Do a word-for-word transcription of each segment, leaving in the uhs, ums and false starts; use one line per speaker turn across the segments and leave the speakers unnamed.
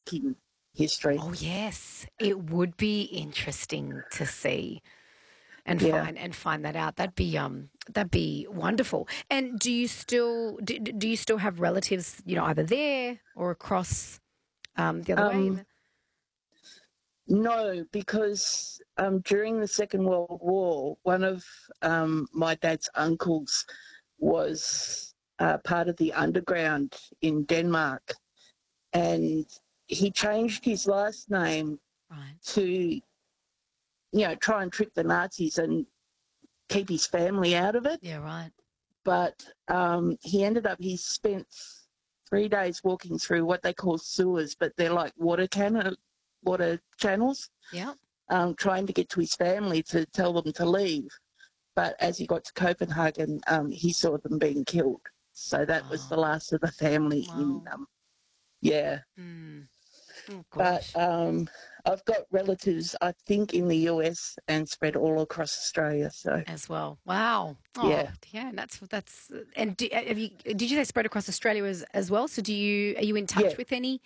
making history.
Oh, yes. It would be interesting to see and
Yeah.
find and find that out. That'd be um that'd be wonderful. And do you still do, do you still have relatives, you know, either there or across um, the other way?
Um, no, because um, during the Second World War, one of um, my dad's uncles was uh, part of the underground in Denmark, and he changed his last name
Right.
to, you know, try and trick the Nazis and keep his family out of it.
Yeah, right.
But um, he ended up, he spent three days walking through what they call sewers, but they're like water can water channels,
Yeah.
um, trying to get to his family to tell them to leave. But as he got to Copenhagen, um, he saw them being killed. So that
Wow.
was the last of the family
Wow.
in, um, yeah.
Mm. Oh,
But
gosh.
um, I've got relatives, I think, in the U S and spread all across Australia. So,
As well. Wow. Oh,
yeah.
yeah. That's that's. And do, have you? Did you say spread across Australia as, as well? So do you? Are you in touch
Yeah.
with any?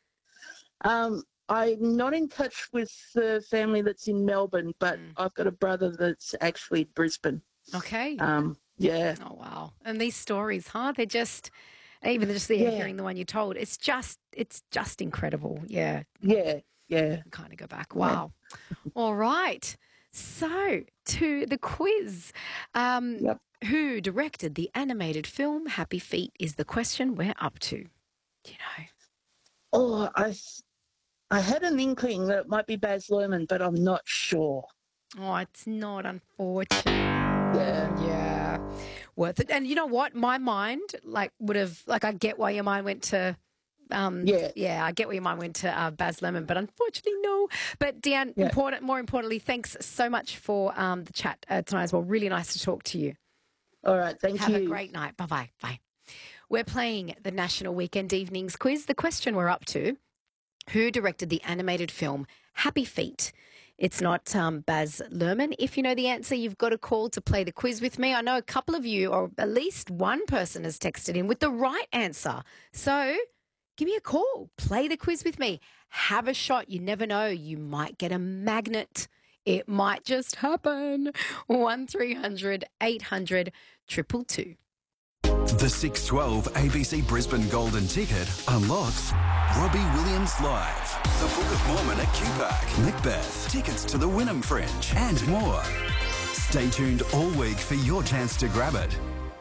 Um, I'm not in touch with the family that's in Melbourne, but
Mm.
I've got a brother that's actually Brisbane.
Okay.
Um, yeah.
Oh, wow. And these stories, huh? They're just, even just there,
Yeah.
hearing the one you told, it's just, it's just incredible. Yeah.
Yeah. Yeah.
Kind of go back. Wow. All right. So to the quiz. Um,
Yep.
Who directed the animated film Happy Feet is the question we're up to. Do you know?
Oh, I, I had an inkling that it might be Baz Luhrmann, but I'm not sure.
Oh, it's not, unfortunate.
Yeah.
Yeah. Worth it. And you know what? My mind, like, would have, like, I get why your mind went to, um,
Yeah.
yeah, I get where your mind went to uh, Baz Luhrmann, but unfortunately, no. But Deanne,
Yeah.
important, more importantly, thanks so much for um, the chat uh, tonight as well. Really nice to talk to you.
All right. Thank
Have
you.
a great night. Bye-bye. Bye. We're playing the National Weekend Evenings quiz. The question we're up to, who directed the animated film Happy Feet? It's not um, Baz Luhrmann. If you know the answer, you've got a call to play the quiz with me. I know a couple of you, or at least one person has texted in with the right answer. So give me a call. Play the quiz with me. Have a shot. You never know. You might get a magnet. It might just happen. one three hundred eight hundred two two two.
The six twelve A B C Brisbane Golden Ticket unlocks Robbie Williams Live, the Book of Mormon at Q Park, Macbeth, tickets to the Wynnum Fringe, and more. Stay tuned all week for your chance to grab it.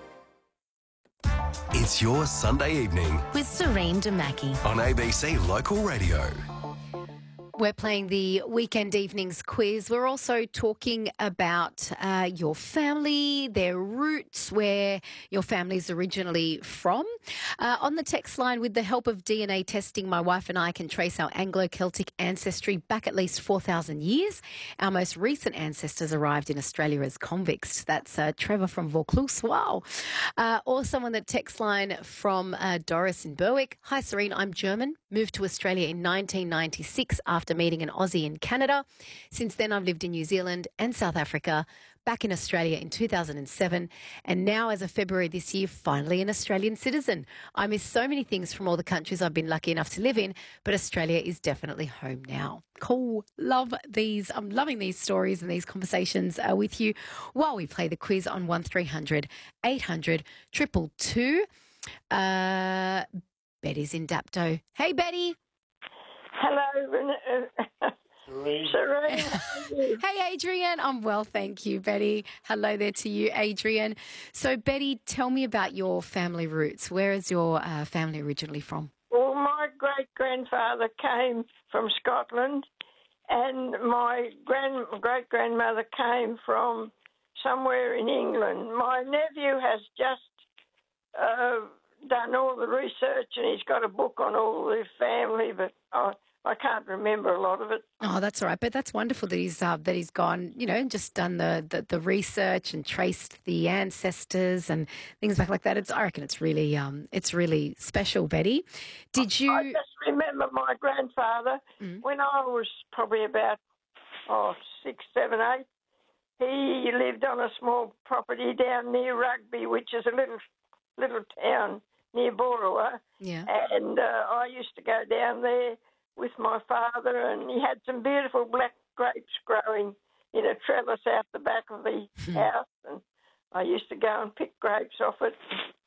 It's your Sunday evening
with Serene Damaki
on A B C Local Radio.
We're playing the Weekend Evenings quiz. We're also talking about uh, your family, their roots, where your family's originally from. Uh, on the text line, with the help of D N A testing, my wife and I can trace our Anglo-Celtic ancestry back at least four thousand years. Our most recent ancestors arrived in Australia as convicts. That's uh, Trevor from Vaucluse. Wow. Uh, or someone that text line from uh, Doris in Berwick. Hi, Serene. I'm German. Moved to Australia in nineteen ninety-six after meeting an Aussie in Canada. Since then, I've lived in New Zealand and South Africa, back in Australia in two thousand seven, and now as of February this year, finally an Australian citizen. I miss so many things from all the countries I've been lucky enough to live in, but Australia is definitely home now. Cool. Love these. I'm loving these stories and these conversations uh, with you while we play the quiz on one three hundred eight hundred two two two. Uh, Betty's in Dapto. Hey, Betty.
Hello, uh, Serene.
Hey, Adrian. I'm well, thank you, Betty. Hello there to you, Adrian. So, Betty, tell me about your family roots. Where is your uh, family originally from?
Well, my great-grandfather came from Scotland, and my grand great-grandmother came from somewhere in England. My nephew has just uh, done all the research, and he's got a book on all the family, but I, I can't remember a lot of it.
Oh, that's all right. But that's wonderful that he's uh, that he's gone, you know, and just done the, the, the research and traced the ancestors and things back like that. It's I reckon it's really um it's really special, Betty. Did you?
I just remember my grandfather
Mm.
when I was probably about oh six, seven, eight. He lived on a small property down near Rugby, which is a little little town near Borawa.
Yeah.
And uh, I used to go down there with my father, and he had some beautiful black grapes growing in a trellis out the back of the house, and I used to go and pick grapes off it.